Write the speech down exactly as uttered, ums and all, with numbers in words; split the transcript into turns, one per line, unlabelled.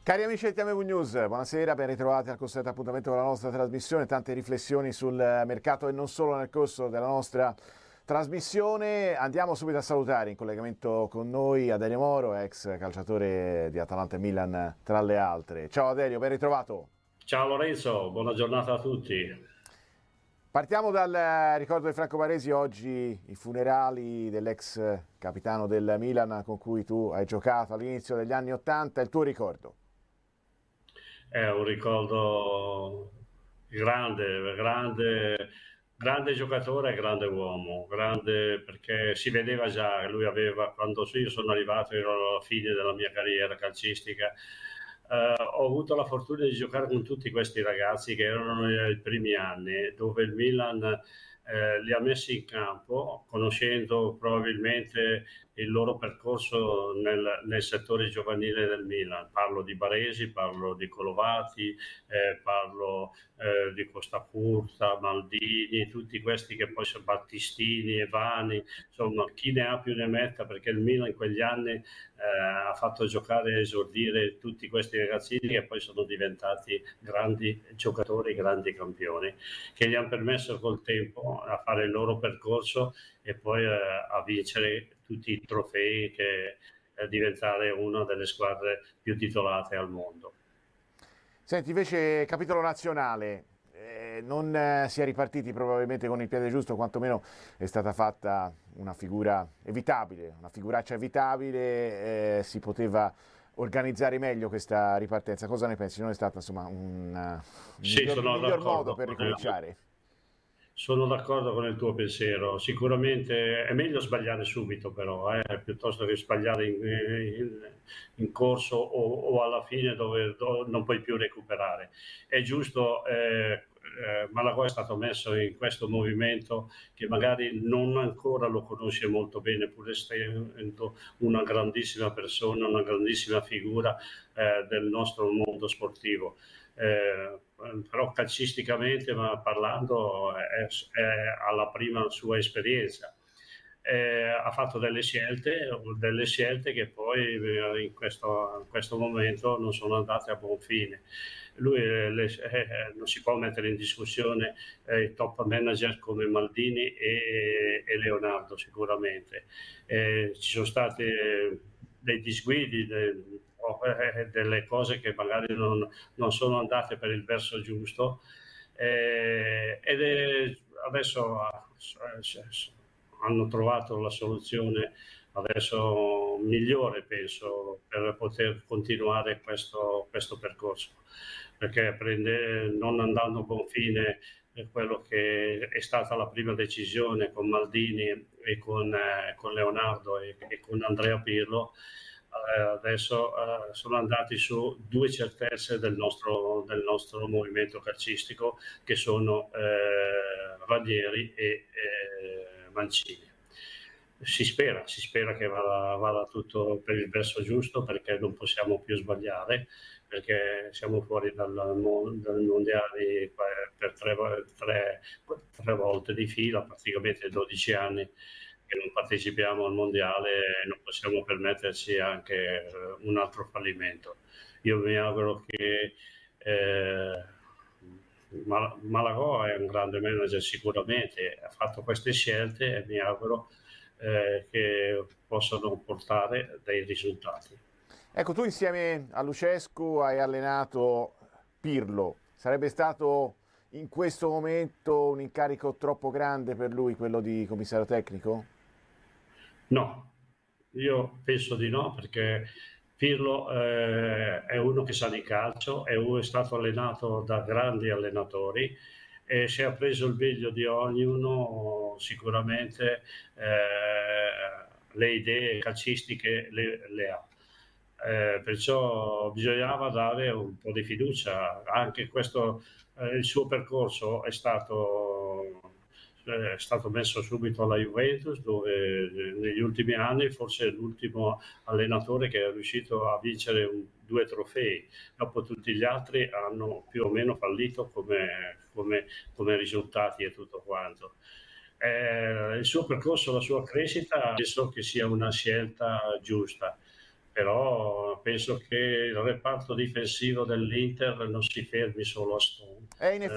Cari amici di T M V News, buonasera, ben ritrovati al consueto appuntamento con la nostra trasmissione, tante riflessioni sul mercato e non solo nel corso della nostra trasmissione. Andiamo subito a salutare in collegamento con noi Adelio Moro, ex calciatore di Atalanta e Milan tra le altre. Ciao Adelio, ben ritrovato.
Ciao Lorenzo, buona giornata a tutti.
Partiamo dal ricordo di Franco Baresi, oggi i funerali dell'ex capitano del Milan con cui tu hai giocato all'inizio degli anni Ottanta, il tuo ricordo?
È un ricordo grande, grande, grande giocatore e grande uomo, grande perché si vedeva già che lui aveva, quando io sono arrivato, ero alla fine della mia carriera calcistica, eh, ho avuto la fortuna di giocare con tutti questi ragazzi che erano nei primi anni, dove il Milan eh, li ha messi in campo, conoscendo probabilmente il loro percorso nel, nel settore giovanile del Milan. Parlo di Baresi, parlo di Colovati, eh, parlo eh, di Costacurta, Maldini, tutti questi che poi sono Battistini, Evani, insomma chi ne ha più ne metta, perché il Milan in quegli anni eh, ha fatto giocare e esordire tutti questi ragazzini che poi sono diventati grandi giocatori, grandi campioni, che gli hanno permesso col tempo a fare il loro percorso e poi eh, a vincere tutti i trofei, che eh, diventare una delle squadre più titolate al mondo.
Senti, invece capitolo nazionale, eh, non eh, si è ripartiti probabilmente con il piede giusto, quantomeno è stata fatta una figura evitabile, una figuraccia evitabile, eh, si poteva organizzare meglio questa ripartenza. Cosa ne pensi? Non è stato insomma un, un
sì,
miglior,
sono
miglior modo
d'accordo
per ricominciare?
Sono d'accordo con il tuo pensiero, sicuramente è meglio sbagliare subito però, eh, piuttosto che sbagliare in, in, in corso o, o alla fine dove, dove non puoi più recuperare. È giusto, eh, eh, Malagò è stato messo in questo movimento che magari non ancora lo conosce molto bene, pur essendo una grandissima persona, una grandissima figura eh, del nostro mondo sportivo. Eh, però calcisticamente ma parlando è, è alla prima sua esperienza. Eh, ha fatto delle scelte, delle scelte che poi in questo, in questo momento non sono andate a buon fine. Lui eh, le, eh, non si può mettere in discussione eh, i top manager come Maldini e, e Leonardo sicuramente. Eh, ci sono stati dei disguidi, dei, delle cose che magari non, non sono andate per il verso giusto eh, ed è, adesso hanno trovato la soluzione adesso migliore, penso, per poter continuare questo, questo percorso, perché prende, non andando a buon fine quello che è stata la prima decisione con Maldini e con, eh, con Leonardo e, e con Andrea Pirlo. Eh, adesso eh, sono andati su due certezze del nostro, del nostro movimento calcistico, che sono eh, Ranieri e eh, Mancini. Si spera, si spera che vada, vada tutto per il verso giusto, perché non possiamo più sbagliare, perché siamo fuori dal, dal mondiale per tre, tre, tre volte di fila, praticamente dodici anni che non partecipiamo al mondiale e non possiamo permetterci anche un altro fallimento. Io mi auguro che eh, Malagò è un grande manager sicuramente, ha fatto queste scelte e mi auguro eh, che possano portare dei risultati.
Ecco, tu insieme a Lucescu hai allenato Pirlo, sarebbe stato in questo momento un incarico troppo grande per lui, quello di commissario tecnico?
No, io penso di no, perché Pirlo eh, è uno che sa di calcio, è, uno, è stato allenato da grandi allenatori e se ha preso il meglio di ognuno sicuramente eh, le idee calcistiche le, le ha. Eh, perciò bisognava dare un po' di fiducia. Anche questo, eh, il suo percorso è stato, è stato messo subito alla Juventus, dove eh, negli ultimi anni forse è l'ultimo allenatore che è riuscito a vincere un, due trofei. Dopo tutti gli altri hanno più o meno fallito come, come, come risultati e tutto quanto. Eh, il suo percorso, la sua crescita, penso che sia una scelta giusta. però penso che il reparto difensivo dell'Inter non si fermi solo a Stone.
E in